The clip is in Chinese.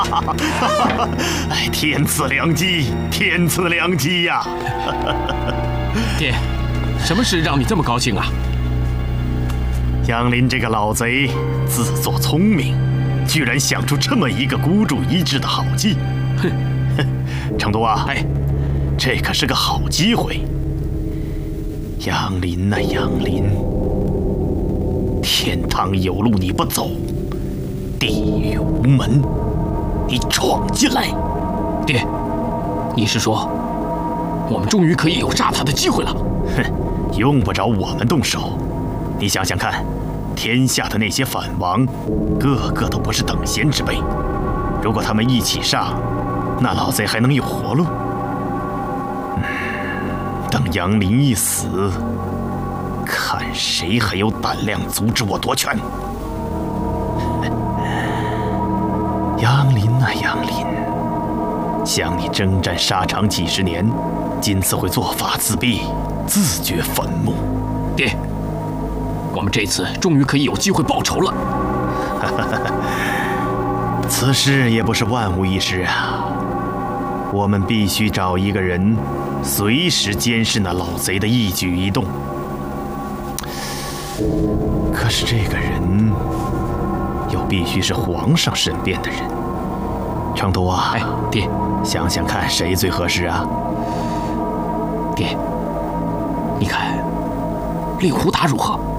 哎，天赐良机，天赐良机呀！ 爹，什么事让你这么高兴啊？ 杨林这个老贼自作聪明，居然想出这么一个孤注一掷的好计。 哼， 成都啊， 哎， 这可是个好机会。杨林呐，杨林，天堂有路你不走，地狱无门你闯进来。 爹，你是说我们终于可以有杀他的机会了？ 哼，用不着我们动手。你想想看，天下的那些反王，个个都不是等闲之辈。如果他们一起上，那老贼还能有活路？等杨林一死，看谁还有胆量阻止我夺权。杨林啊，杨林，想你征战沙场几十年，今次会做法自毙，自掘坟墓。 爹，我们这次终于可以有机会报仇了。 此事也不是万无一失啊，我们必须找一个人，随时监视那老贼的一举一动。可是这个人又必须是皇上身边的人。成都啊， 哎，爹， 想想看，谁最合适啊？ 爹，你看令狐达如何？